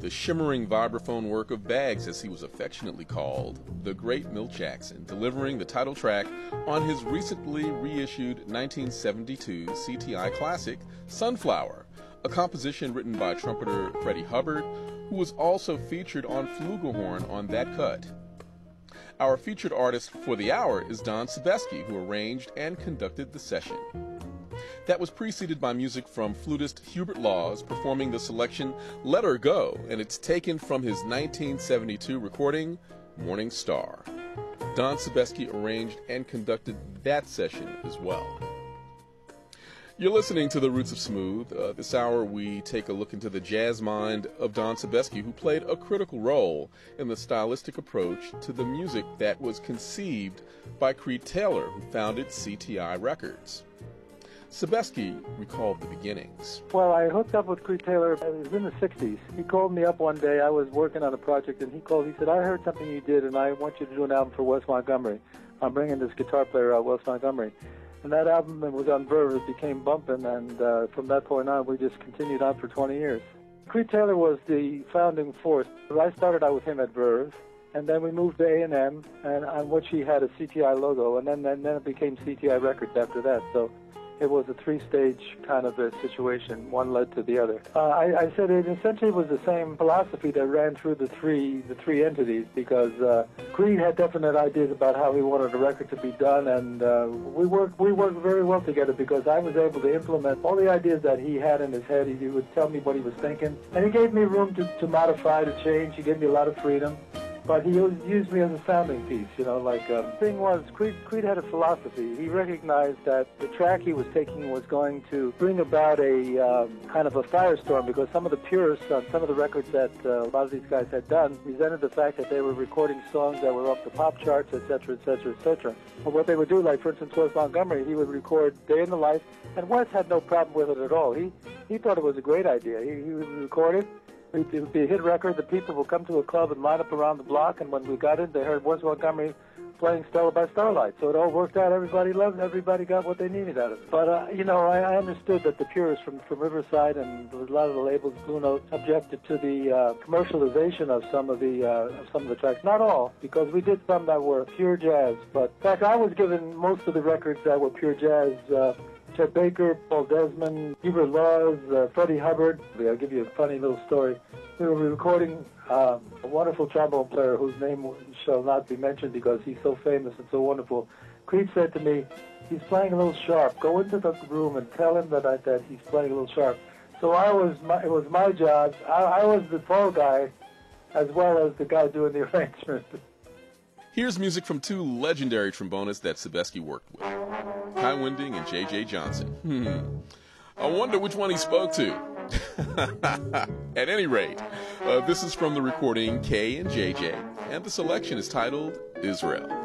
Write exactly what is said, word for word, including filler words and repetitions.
the shimmering vibraphone work of Baggs, as he was affectionately called, the great Milt Jackson, delivering the title track on his recently reissued nineteen seventy-two C T I classic, Sunflower, a composition written by trumpeter Freddie Hubbard, who was also featured on flugelhorn on that cut. Our featured artist for the hour is Don Sebesky, who arranged and conducted the session. That was preceded by music from flutist Hubert Laws performing the selection Let Her Go, and it's taken from his nineteen seventy-two recording, Morning Star. Don Sebesky arranged and conducted that session as well. You're listening to The Roots of Smooth. Uh, this hour we take a look into the jazz mind of Don Sebesky, who played a critical role in the stylistic approach to the music that was conceived by Creed Taylor, who founded C T I Records. Sebesky recalled the beginnings. Well, I hooked up with Creed Taylor. It was in the sixties. He called me up one day. I was working on a project, and he called. He said, I heard something you did, and I want you to do an album for Wes Montgomery. I'm bringing this guitar player out, Wes Montgomery. And that album was on Verve. It became Bumpin', and uh, from that point on, we just continued on for twenty years. Creed Taylor was the founding force. I started out with him at Verve, and then we moved to A and M, and on which he had a C T I logo, and then, and then it became C T I Records after that. So it was a three-stage kind of a situation. One led to the other. Uh, I, I said it essentially was the same philosophy that ran through the three the three entities, because uh, Creed had definite ideas about how he wanted a record to be done, and uh, we worked we worked very well together, because I was able to implement all the ideas that he had in his head. He, he would tell me what he was thinking, and he gave me room to, to modify, to change. He gave me a lot of freedom. But he used me as a sounding piece, you know, like, um, the thing was, Creed, Creed had a philosophy. He recognized that the track he was taking was going to bring about a um, kind of a firestorm, because some of the purists on some of the records that uh, a lot of these guys had done resented the fact that they were recording songs that were off the pop charts, et cetera, et cetera, et cetera. But what they would do, like, for instance, Wes Montgomery, he would record Day in the Life, and Wes had no problem with it at all. He, he thought it was a great idea. He, he would record it. It would be a hit record. The people would come to a club and line up around the block, and when we got in, they heard Wes Montgomery playing Stella by Starlight. So it all worked out. Everybody loved it. Everybody got what they needed out of it. But, uh, you know, I, I understood that the purists from, from Riverside and a lot of the labels, Blue Note, objected to the uh, commercialization of some of the uh, of some of the tracks. Not all, because we did some that were pure jazz. But, in fact, I was given most of the records that were pure jazz. Uh, Chet Baker, Paul Desmond, Hubert Laws, uh, Freddie Hubbard. I'll give you a funny little story. We were recording um, a wonderful trombone player whose name shall not be mentioned because he's so famous and so wonderful. Creed said to me, he's playing a little sharp. Go into the room and tell him that I, that he's playing a little sharp. So I was, my, it was my job. I, I was the fall guy as well as the guy doing the arrangement. Here's music from two legendary trombonists that Sebesky worked with, Kai Winding and J J Johnson. Hmm. I wonder which one he spoke to. At any rate, uh, this is from the recording K and J J, and the selection is titled Israel.